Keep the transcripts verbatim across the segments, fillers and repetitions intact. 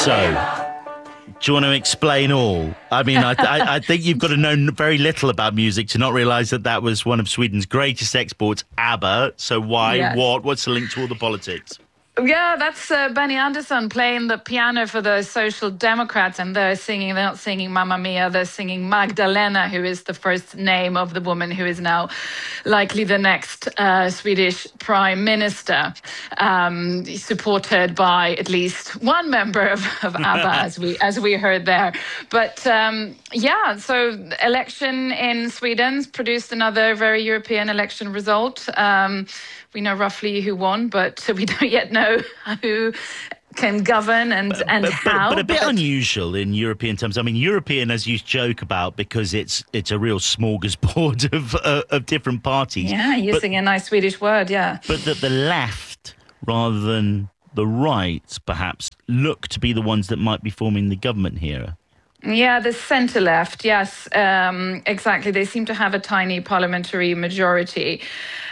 So, do you want to explain all? I mean, I, I, I think you've got to know very little about music to not realise that that was one of Sweden's greatest exports, ABBA. So why, yes. what, what's the link to all the politics? Yeah, that's uh, Benny Andersson playing the piano for the Social Democrats, and they're singing, they're not singing Mamma Mia, they're singing Magdalena, who is the first name of the woman who is now likely the next uh, Swedish Prime Minister, um, supported by at least one member of, of ABBA, as we as we heard there. But um, yeah, so election in Sweden produced another very European election result. Um, We know roughly who won, but we don't yet know who can govern and, and but, how. But, but a bit but, unusual in European terms. I mean, European, as you joke about, because it's it's a real smorgasbord of uh, of different parties. Yeah, using but, a nice Swedish word, yeah. But that the left, rather than the right, perhaps, look to be the ones that might be forming the government here. Yeah, the centre-left, yes, um, exactly. They seem to have a tiny parliamentary majority.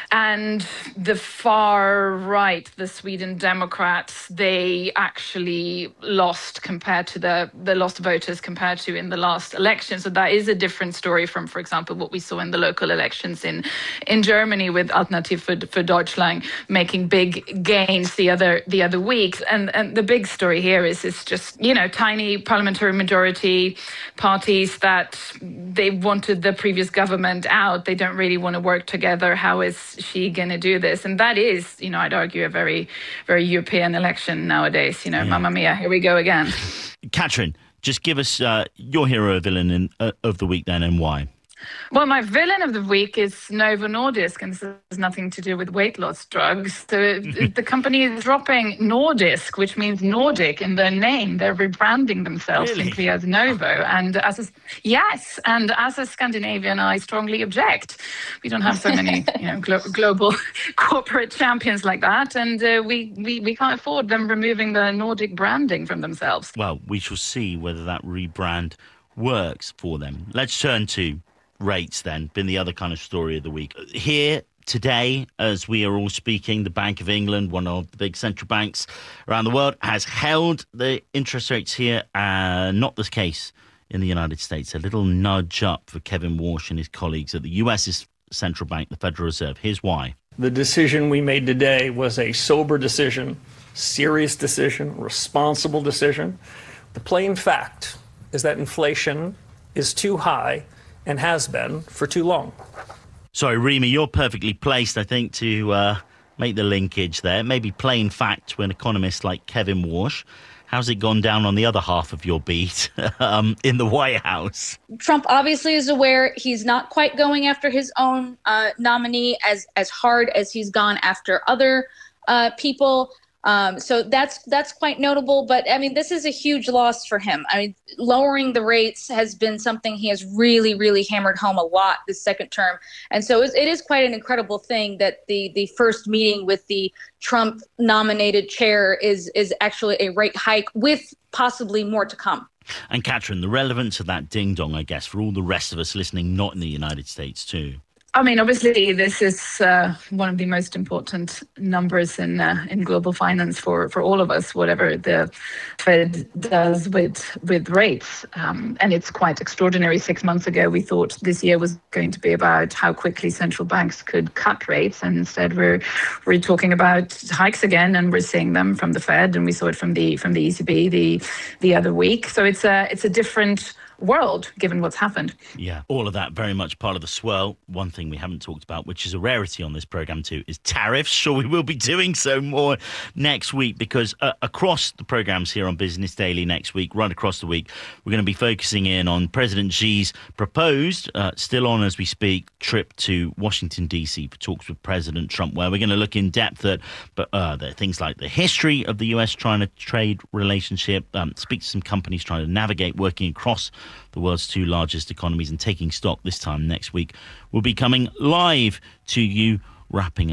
And the far right, the Sweden Democrats, they actually lost compared to the, the lost voters compared to in the last election. So that is a different story from, for example, what we saw in the local elections in, in Germany with Alternative für, für Deutschland making big gains the other the other weeks. And, and the big story here is it's just, you know, tiny parliamentary majority parties that they wanted the previous government out. They don't really want to work together. How is she going to do this? And that is, you know, I'd argue a very, very European election nowadays. You know, yeah. Mamma Mia, here we go again. Katrin, just give us uh, your hero or villain in, uh, of the week then, and why. Well, my villain of the week is Novo Nordisk, and this has nothing to do with weight loss drugs. So the company is dropping Nordisk, which means Nordic, in their name. They're rebranding themselves really? simply as Novo. And as a, yes, and as a Scandinavian, I strongly object. We don't have so many, you know, glo- global corporate champions like that, and uh, we, we we can't afford them removing the Nordic branding from themselves. Well, we shall see whether that rebrand works for them. Let's turn to rates then, been the other kind of story of the week. Here today, as we are all speaking, the Bank of England, one of the big central banks around the world, has held the interest rates here. Uh, not the case in the United States. A little nudge up for Kevin Warsh and his colleagues at the U S's central bank, the Federal Reserve. Here's why. The decision we made today was a sober decision, serious decision, responsible decision. The plain fact is that inflation is too high and has been for too long. Sorry, Rima, you're perfectly placed, I think, to uh, make the linkage there. Maybe plain fact to an economist like Kevin Warsh. How's it gone down on the other half of your beat um, in the White House? Trump obviously is aware he's not quite going after his own uh, nominee as, as hard as he's gone after other uh, people. Um, so that's that's quite notable. But, I mean, this is a huge loss for him. I mean, lowering the rates has been something he has really, really hammered home a lot this second term. And so it is quite an incredible thing that the, the first meeting with the Trump-nominated chair is, is actually a rate hike with possibly more to come. And, Katrin, the relevance of that ding-dong, I guess, for all the rest of us listening, not in the United States too. I mean, obviously, this is uh, one of the most important numbers in uh, in global finance for, for all of us, whatever the Fed does with with rates. Um, and it's quite extraordinary. Six months ago, we thought this year was going to be about how quickly central banks could cut rates. And instead, we're we're talking about hikes again, and we're seeing them from the Fed, and we saw it from the from the E C B the the other week. So it's a it's a different world, given what's happened. Yeah, all of that very much part of the swirl. One thing we haven't talked about, which is a rarity on this programme too, is tariffs. Sure, we will be doing so more next week, because uh, across the programmes here on Business Daily next week, right across the week, we're going to be focusing in on President Xi's proposed, uh, still on as we speak, trip to Washington, D C for talks with President Trump, where we're going to look in depth at but, uh, the things like the history of the U S-China trade relationship, um, speak to some companies trying to navigate working across the world's two largest economies, and taking stock this time next week. We'll be coming live to you, wrapping up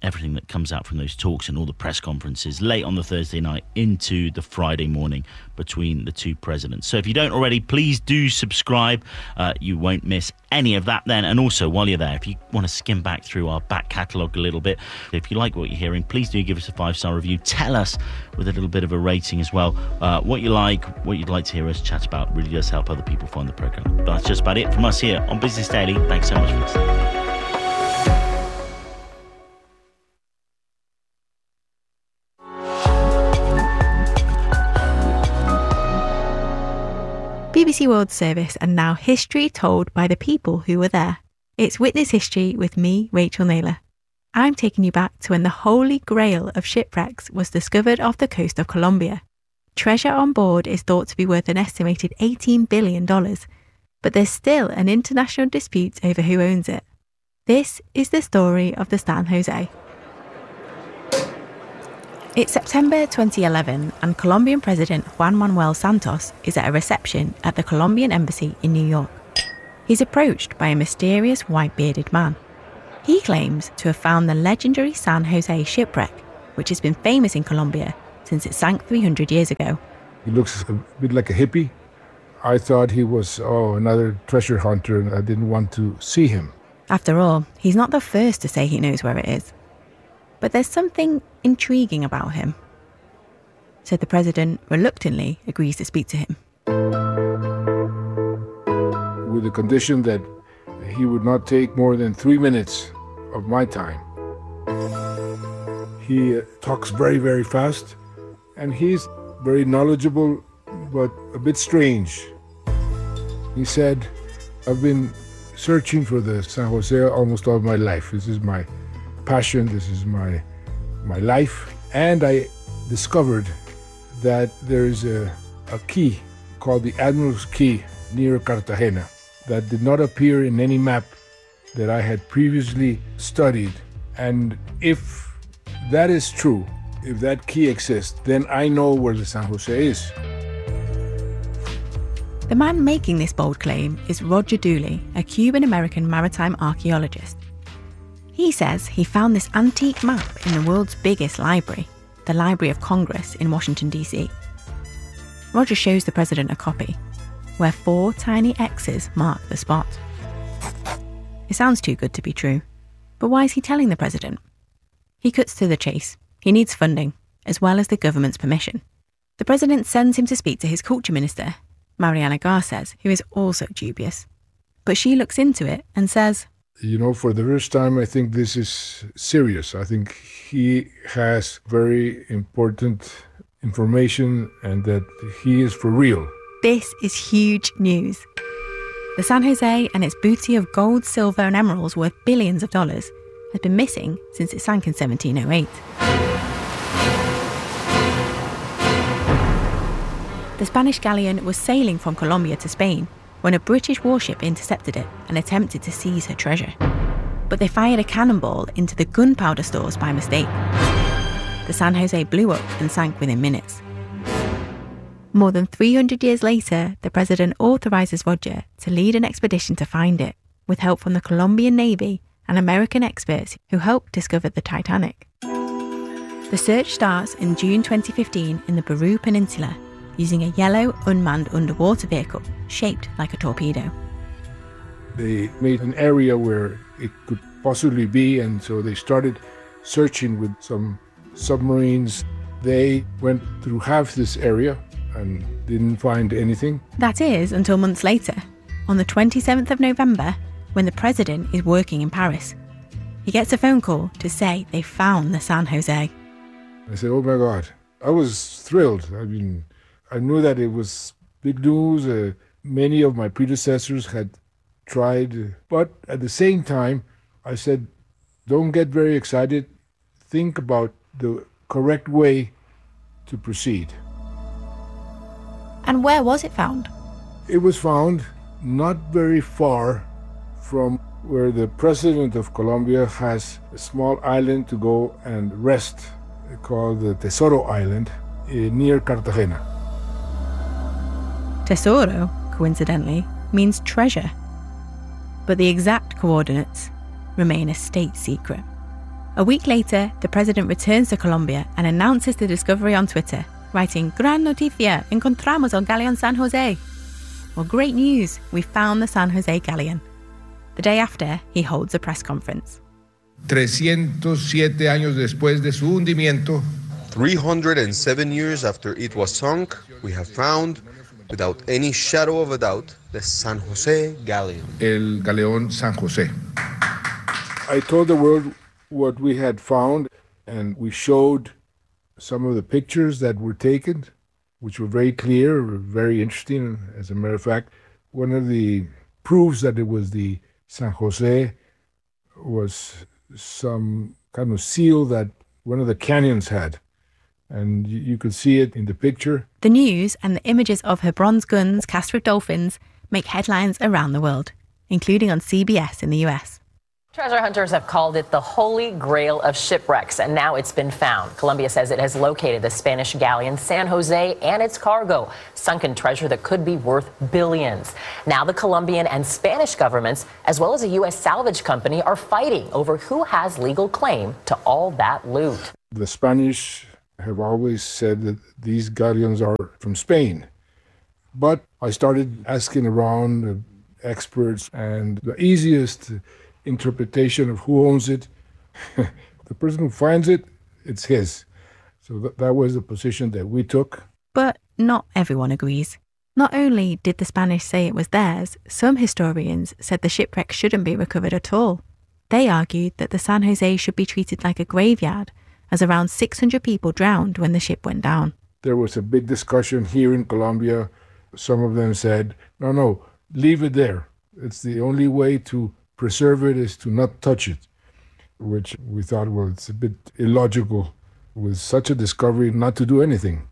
everything that comes out from those talks and all the press conferences late on the Thursday night into the Friday morning between the two presidents. So if you don't already, please do subscribe. Uh, you won't miss any of that then. And also, while you're there, if you want to skim back through our back catalogue a little bit, if you like what you're hearing, please do give us a five-star review. Tell us with a little bit of a rating as well uh, what you like, what you'd like to hear us chat about. It really does help other people find the programme. But that's just about it from us here on Business Daily. Thanks so much for listening. B B C World Service, and now history told by the people who were there. It's Witness History with me, Rachel Naylor. I'm taking you back to when the holy grail of shipwrecks was discovered off the coast of Colombia. Treasure on board is thought to be worth an estimated eighteen billion dollars, but there's still an international dispute over who owns it. This is the story of the San Jose. It's September twenty eleven, and Colombian President Juan Manuel Santos is at a reception at the Colombian embassy in New York. He's approached by a mysterious white-bearded man. He claims to have found the legendary San Jose shipwreck, which has been famous in Colombia since it sank three hundred years ago. He looks a bit like a hippie. I thought he was, oh, another treasure hunter, and I didn't want to see him. After all, he's not the first to say he knows where it is. But there's something intriguing about him. So the president reluctantly agrees to speak to him. With the condition that he would not take more than three minutes of my time. He uh, talks very, very fast, and he's very knowledgeable, but a bit strange. He said, I've been searching for the San Jose almost all my life. This is my passion, this is my my life, and I discovered that there is a, a key called the Admiral's Key near Cartagena that did not appear in any map that I had previously studied. And if that is true, if that key exists, then I know where the San Jose is. The man making this bold claim is Roger Dooley, a Cuban-American maritime archaeologist. He says he found this antique map in the world's biggest library, the Library of Congress in Washington, D C. Roger shows the president a copy, where four tiny X's mark the spot. It sounds too good to be true, but why is he telling the president? He cuts to the chase. He needs funding, as well as the government's permission. The president sends him to speak to his culture minister, Mariana Garces, who is also dubious. But she looks into it and says, You know, for the first time, I think this is serious. I think he has very important information and that he is for real. This is huge news. The San Jose and its booty of gold, silver and emeralds worth billions of dollars has been missing since it sank in seventeen oh eight. The Spanish galleon was sailing from Colombia to Spain when a British warship intercepted it and attempted to seize her treasure. But they fired a cannonball into the gunpowder stores by mistake. The San Jose blew up and sank within minutes. More than three hundred years later, the president authorises Roger to lead an expedition to find it, with help from the Colombian Navy and American experts who helped discover the Titanic. The search starts in June twenty fifteen in the Beru Peninsula, using a yellow unmanned underwater vehicle shaped like a torpedo. They made an area where it could possibly be, and so they started searching with some submarines. They went through half this area and didn't find anything. That is until months later, on the twenty-seventh of November, when the president is working in Paris. He gets a phone call to say they found the San Jose. I said, oh my God. I was thrilled. I mean, I knew that it was big news. Uh, many of my predecessors had tried. But at the same time, I said, don't get very excited. Think about the correct way to proceed. And where was it found? It was found not very far from where the president of Colombia has a small island to go and rest called the Tesoro Island uh, near Cartagena. Tesoro, coincidentally, means treasure. But the exact coordinates remain a state secret. A week later, the president returns to Colombia and announces the discovery on Twitter, writing, "Gran noticia, encontramos el Galeón San Jose." Well, great news, we found the San Jose galleon. The day after, he holds a press conference. trescientos siete años después de su hundimiento, three hundred seven years after it was sunk, we have found, without any shadow of a doubt, the San Jose galleon. El Galeón San Jose. I told the world what we had found, and we showed some of the pictures that were taken, which were very clear, very interesting. As a matter of fact, one of the proofs that it was the San Jose was some kind of seal that one of the canyons had. And you, you could see it in the picture. The news and the images of her bronze guns cast with dolphins make headlines around the world, including on C B S in the U S. Treasure hunters have called it the holy grail of shipwrecks, and now it's been found. Colombia says it has located the Spanish galleon San Jose and its cargo, sunken treasure that could be worth billions. Now the Colombian and Spanish governments, as well as a U S salvage company, are fighting over who has legal claim to all that loot. The Spanish have always said that these galleons are from Spain. But I started asking around uh, experts, and the easiest interpretation of who owns it, the person who finds it, it's his. So th- that was the position that we took. But not everyone agrees. Not only did the Spanish say it was theirs, some historians said the shipwreck shouldn't be recovered at all. They argued that the San Jose should be treated like a graveyard, as around six hundred people drowned when the ship went down. There was a big discussion here in Colombia. Some of them said, no, no, leave it there. It's the only way to preserve it is to not touch it, which we thought, well, it's a bit illogical with such a discovery not to do anything.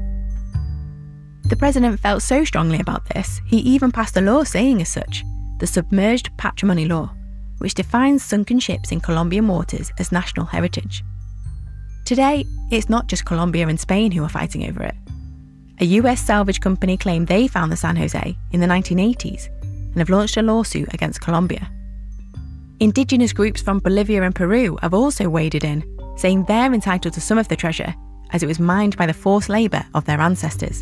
The president felt so strongly about this, he even passed a law saying as such, the Submerged Patrimony Law, which defines sunken ships in Colombian waters as national heritage. Today, it's not just Colombia and Spain who are fighting over it. A U S salvage company claimed they found the San Jose in the nineteen eighties and have launched a lawsuit against Colombia. Indigenous groups from Bolivia and Peru have also waded in, saying they're entitled to some of the treasure, as it was mined by the forced labour of their ancestors.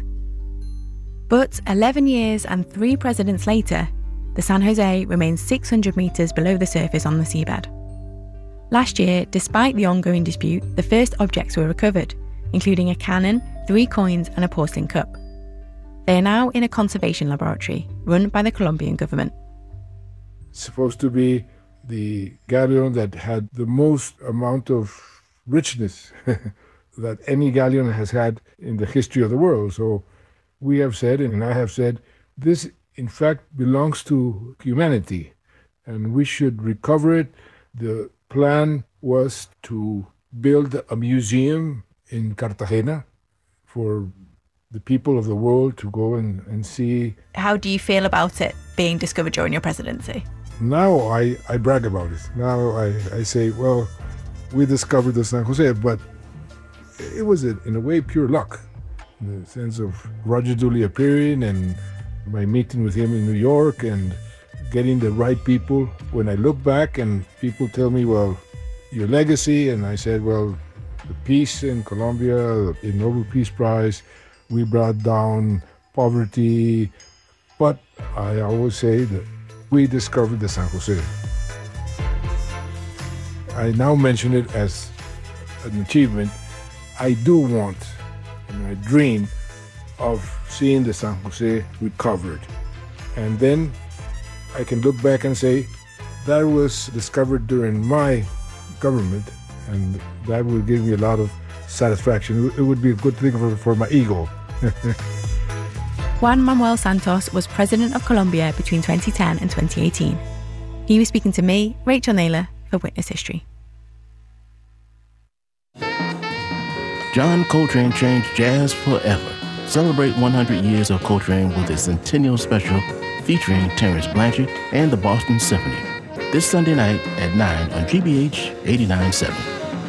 But eleven years and three presidents later, the San Jose remains six hundred metres below the surface on the seabed. Last year, despite the ongoing dispute, the first objects were recovered, including a cannon, three coins and a porcelain cup. They are now in a conservation laboratory run by the Colombian government. It's supposed to be the galleon that had the most amount of richness that any galleon has had in the history of the world. So we have said, and I have said, this in fact belongs to humanity, and we should recover it. The plan was to build a museum in Cartagena for the people of the world to go and, and see. How do you feel about it being discovered during your presidency? Now I, I brag about it. Now I, I say, well, we discovered the San Jose, but it was, a, in a way, pure luck. In the sense of Roger Dooley appearing and my meeting with him in New York and getting the right people. When I look back and people tell me, well, your legacy, and I said, well, the peace in Colombia, the Nobel Peace Prize, we brought down poverty, but I always say that we discovered the San Jose. I now mention it as an achievement. I do want, and I dream of seeing the San Jose recovered. And then I can look back and say, that was discovered during my government, and that will give me a lot of satisfaction. It would be a good thing for, for my ego. Juan Manuel Santos was president of Colombia between twenty ten and twenty eighteen. He was speaking to me, Rachel Naylor, for Witness History. John Coltrane changed jazz forever. Celebrate one hundred years of Coltrane with a Centennial Special featuring Terence Blanchard and the Boston Symphony. This Sunday night at nine on G B H eighty-nine point seven.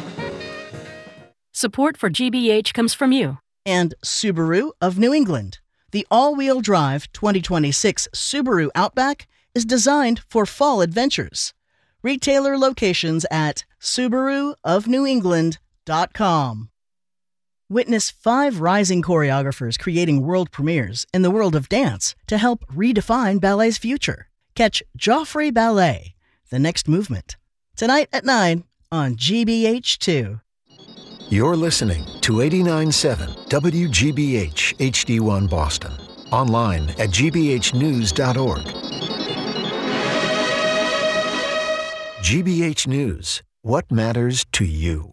Support for G B H comes from you. And Subaru of New England. The all-wheel drive twenty twenty-six Subaru Outback is designed for fall adventures. Retailer locations at Subaru of New England dot com. Witness five rising choreographers creating world premieres in the world of dance to help redefine ballet's future. Catch Joffrey Ballet, The Next Movement, tonight at nine on G B H two. You're listening to eighty-nine point seven W G B H H D one Boston. Online at G B H news dot org. G B H News. What matters to you?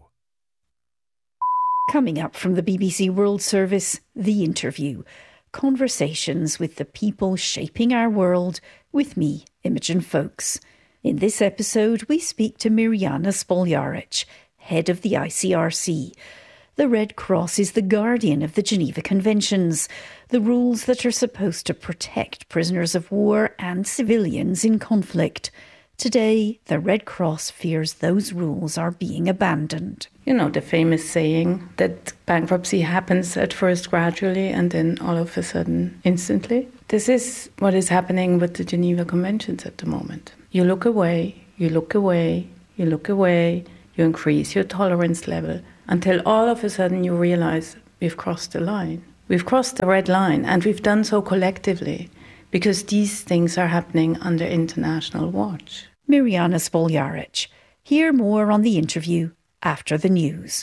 Coming up from the B B C World Service, The Interview. Conversations with the people shaping our world with me, Imogen Folks. In this episode, we speak to Mirjana Spoljaric, head of the I C R C. The Red Cross is the guardian of the Geneva Conventions, the rules that are supposed to protect prisoners of war and civilians in conflict. Today, the Red Cross fears those rules are being abandoned. You know, the famous saying that bankruptcy happens at first gradually and then all of a sudden instantly. This is what is happening with the Geneva Conventions at the moment. You look away, you look away, you look away, you increase your tolerance level until all of a sudden you realize we've crossed the line. We've crossed the red line, and we've done so collectively, because these things are happening under international watch. Mirjana Spoljaric. Hear more on the interview after the news.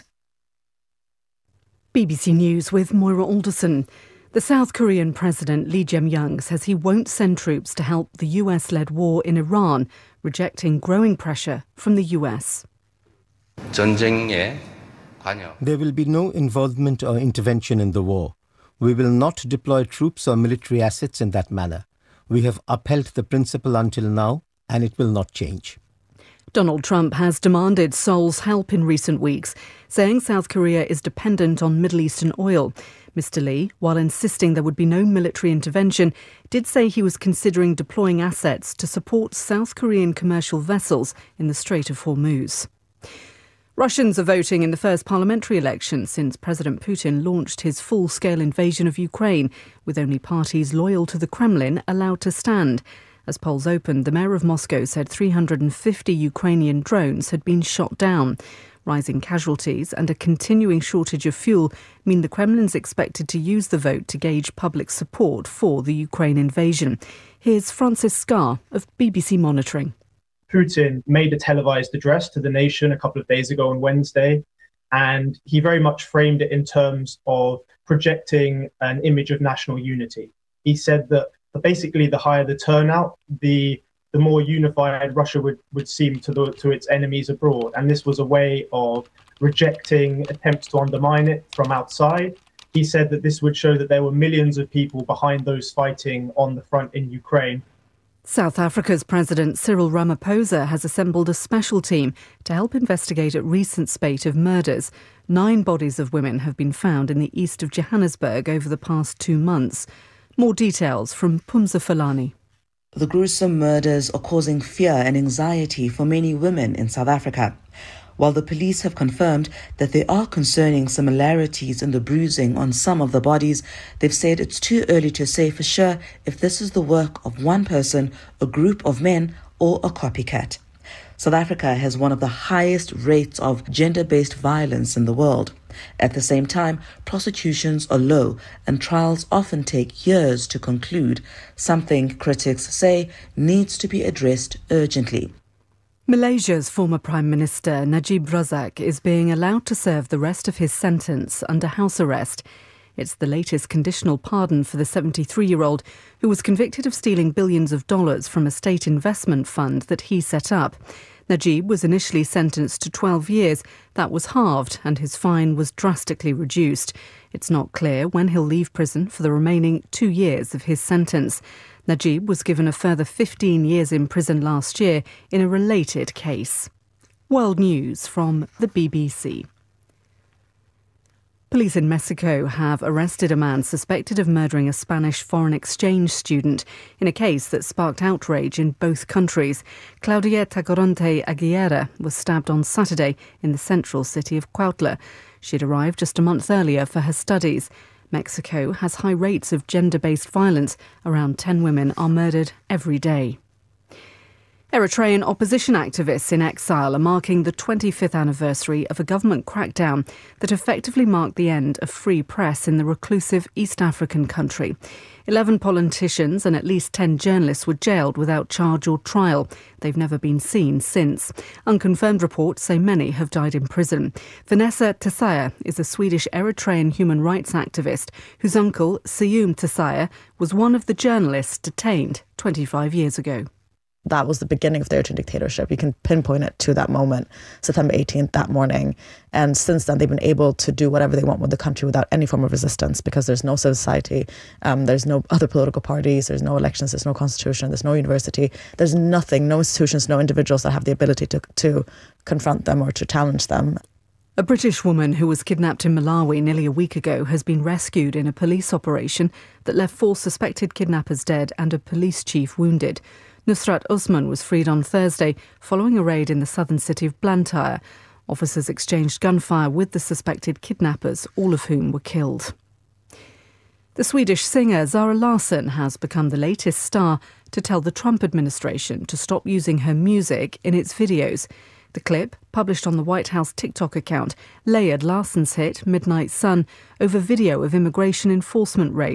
B B C News with Moira Alderson. The South Korean President Lee Jae-myung says he won't send troops to help the U S-led war in Iran, rejecting growing pressure from the U S. There will be no involvement or intervention in the war. We will not deploy troops or military assets in that manner. We have upheld the principle until now, and it will not change. Donald Trump has demanded Seoul's help in recent weeks, saying South Korea is dependent on Middle Eastern oil. Mister Lee, while insisting there would be no military intervention, did say he was considering deploying assets to support South Korean commercial vessels in the Strait of Hormuz. Russians are voting in the first parliamentary election since President Putin launched his full-scale invasion of Ukraine, with only parties loyal to the Kremlin allowed to stand. As polls opened, the mayor of Moscow said three hundred fifty Ukrainian drones had been shot down. Rising casualties and a continuing shortage of fuel mean the Kremlin's expected to use the vote to gauge public support for the Ukraine invasion. Here's Francis Scarr of B B C Monitoring. Putin made a televised address to the nation a couple of days ago on Wednesday, and he very much framed it in terms of projecting an image of national unity. He said that basically the higher the turnout, the the more unified Russia would, would seem to the, to its enemies abroad. And this was a way of rejecting attempts to undermine it from outside. He said that this would show that there were millions of people behind those fighting on the front in Ukraine. South Africa's President Cyril Ramaphosa has assembled a special team to help investigate a recent spate of murders. Nine bodies of women have been found in the east of Johannesburg over the past two months. More details from Pumza Falani. The gruesome murders are causing fear and anxiety for many women in South Africa. While the police have confirmed that there are concerning similarities in the bruising on some of the bodies, they've said it's too early to say for sure if this is the work of one person, a group of men, or a copycat. South Africa has one of the highest rates of gender-based violence in the world. At the same time, prosecutions are low and trials often take years to conclude, something critics say needs to be addressed urgently. Malaysia's former Prime Minister Najib Razak is being allowed to serve the rest of his sentence under house arrest. It's the latest conditional pardon for the seventy-three-year-old who was convicted of stealing billions of dollars from a state investment fund that he set up. Najib was initially sentenced to twelve years. That was halved and his fine was drastically reduced. It's not clear when he'll leave prison for the remaining two years of his sentence. Najib was given a further fifteen years in prison last year in a related case. World News from the B B C. Police in Mexico have arrested a man suspected of murdering a Spanish foreign exchange student in a case that sparked outrage in both countries. Claudia Tacoronte Aguilera was stabbed on Saturday in the central city of Cuautla. She'd arrived just a month earlier for her studies. Mexico has high rates of gender-based violence. Around ten women are murdered every day. Eritrean opposition activists in exile are marking the twenty-fifth anniversary of a government crackdown that effectively marked the end of free press in the reclusive East African country. Eleven politicians and at least ten journalists were jailed without charge or trial. They've never been seen since. Unconfirmed reports say many have died in prison. Vanessa Tesfaye is a Swedish Eritrean human rights activist whose uncle, Seyum Tesfaye, was one of the journalists detained twenty-five years ago. That was the beginning of the Eritrean dictatorship. You can pinpoint it to that moment, September eighteenth, that morning. And since then, they've been able to do whatever they want with the country without any form of resistance, because there's no civil society, um, there's no other political parties, there's no elections, there's no constitution, there's no university, there's nothing, no institutions, no individuals that have the ability to, to confront them or to challenge them. A British woman who was kidnapped in Malawi nearly a week ago has been rescued in a police operation that left four suspected kidnappers dead and a police chief wounded. Nusrat Usman was freed on Thursday following a raid in the southern city of Blantyre. Officers exchanged gunfire with the suspected kidnappers, all of whom were killed. The Swedish singer Zara Larsson has become the latest star to tell the Trump administration to stop using her music in its videos. The clip, published on the White House TikTok account, layered Larsson's hit Midnight Sun over video of immigration enforcement raids